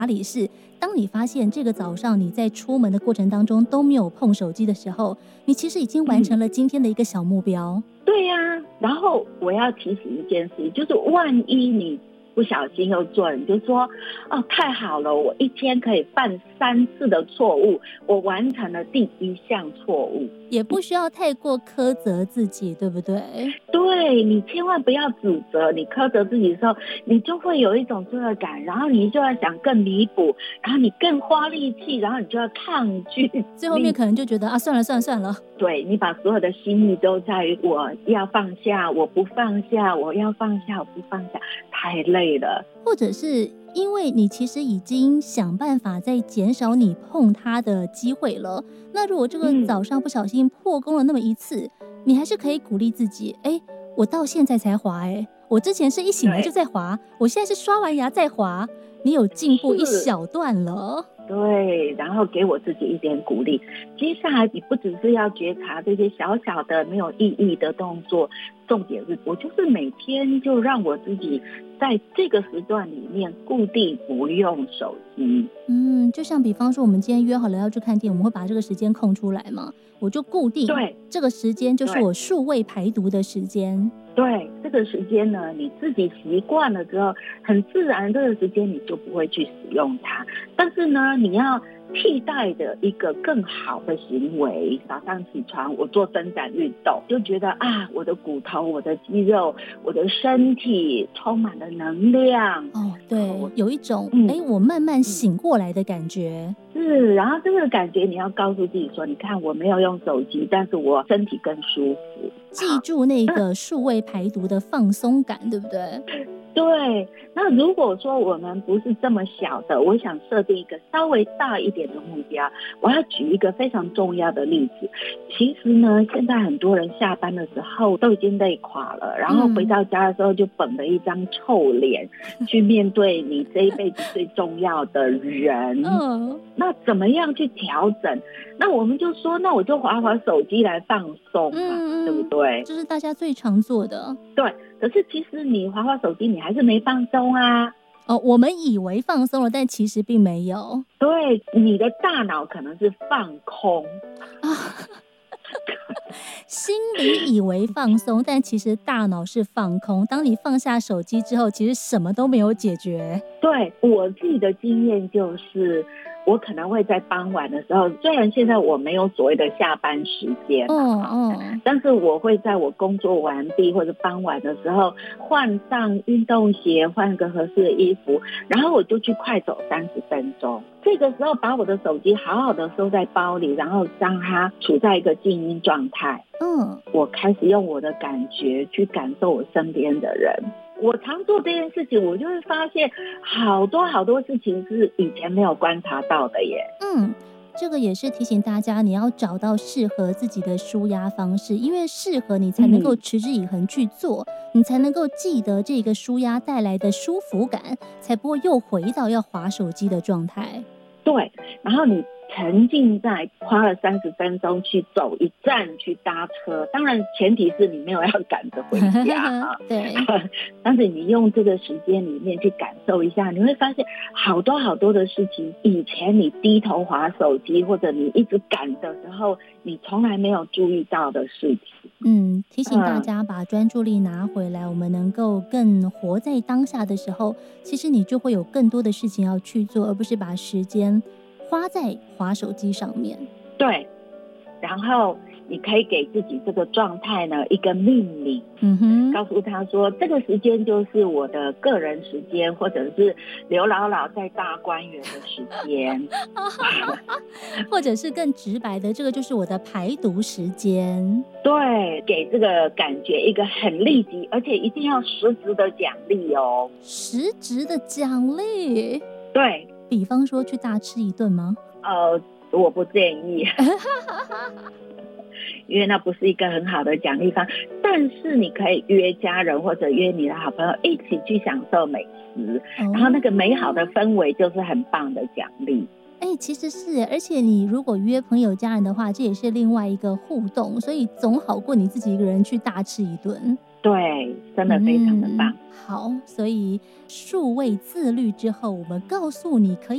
哪里是当你发现这个早上你在出门的过程当中都没有碰手机的时候，你其实已经完成了今天的一个小目标。 对呀，然后我要提醒一件事，就是万一你不小心又做了，你就说哦，太好了，我一天可以犯3次的错误，我完成了第1项错误。 也不需要太过苛责自己，对不对？ 对，你千万不要指责，你苛责自己的时候，你就会有一种罪恶感，然后你就要想更弥补，然后你更花力气，然后你就要抗拒， 最后面可能就觉得啊，算了。 对，你把所有的心意都在于我要放下，我不放下，我要放下，我不放下，太累了。 或者是因为你其实已经想办法在减少你碰它的机会了，那如果这个早上不小心破功了那么1次，你还是可以鼓励自己，我到现在才滑，我之前是一醒来就在滑，我现在是刷完牙再滑，你有进步一小段了。 对，然后给我自己一点鼓励。接下来你不只是要觉察这些小小的没有意义的动作，重点是我就是每天就让我自己在这个时段里面固定不用手机。 就像比方说我们今天约好了要去看电影，我们会把这个时间空出来嘛，我就固定对这个时间就是我数位排毒的时间。 对，这个时间呢，你自己习惯了之后，很自然这个时间你就不会去使用它。但是呢，你要替代的一个更好的行为，早上起床我做伸展运动，就觉得啊，我的骨头、我的肌肉、我的身体充满了能量。 对，有一种我慢慢醒过来的感觉。 是，然后这个感觉你要告诉自己说，你看我没有用手机，但是我身体更舒服。 记住那个数位排毒的放松感，对不对？ 对，那如果说我们不是这么小的，我想设定一个稍微大一点的目标。我要举一个非常重要的例子。其实呢，现在很多人下班的时候都已经累垮了，然后回到家的时候就绷着一张臭脸去面对你这一辈子最重要的人。那怎么样去调整？那我们就说，那我就滑滑手机来放松嘛，对不对？ 这是大家最常做的。 对，可是其实你滑滑手机，你还是没放松啊。 我们以为放松了，但其实并没有。 对，你的大脑可能是放空心里以为放松，但其实大脑是放空。当你放下手机之后，其实什么都没有解决。 对，我自己的经验就是，我可能会在傍晚的时候，虽然现在我没有所谓的下班时间，但是我会在我工作完毕或者傍晚的时候，换上运动鞋，换个合适的衣服，然后我就去快走30分钟。这个时候把我的手机好好的收在包里，然后让它处在一个静音状态。我开始用我的感觉去感受我身边的人。我常做这件事情，我就会发现好多事情是以前没有观察到的耶。 这个也是提醒大家，你要找到适合自己的抒压方式，因为适合你才能够持之以恒去做，你才能够记得这个抒压带来的舒服感，才不会又回到要滑手机的状态。 对，然后你沉浸在花了30分钟去走一站去搭车，当然前提是你没有要赶着回家对， 但是你用这个时间里面去感受一下，你会发现好多的事情，以前你低头滑手机或者你一直赶的时候，你从来没有注意到的事情。 提醒大家把专注力拿回来，我们能够更活在当下的时候，其实你就会有更多的事情要去做，而不是把时间花在滑手机上面。 对，然后你可以给自己这个状态呢一个命名，告诉他说这个时间就是我的个人时间，或者是刘姥姥在大观园的时间或者是更直白的，这个就是我的排毒时间。 对，给这个感觉一个很立即，而且一定要实质的奖励哦。 实质的奖励？ 对， 比方说去大吃一顿吗？ 我不建议因为那不是一个很好的奖励方，但是你可以约家人或者约你的好朋友一起去享受美食，然后那个美好的氛围就是很棒的奖励。 其实是，而且你如果约朋友家人的话，这也是另外一个互动，所以总好过你自己一个人去大吃一顿。 对，真的非常的棒。 好，所以数位自律之后，我们告诉你可以